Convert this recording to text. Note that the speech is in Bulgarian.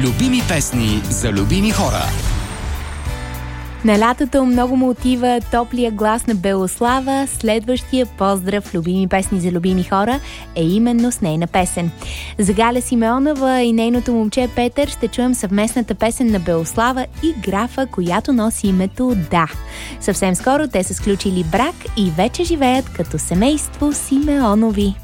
Любими песни за любими хора. На лятото много му отива топлия глас на Белослава. Следващия поздрав любими песни за любими хора е именно с нейна песен. За Галя Симеонова и нейното момче Петър ще чуем съвместната песен на Белослава и графа, която носи името Да. Съвсем скоро те са сключили брак и вече живеят като семейство Симеонови.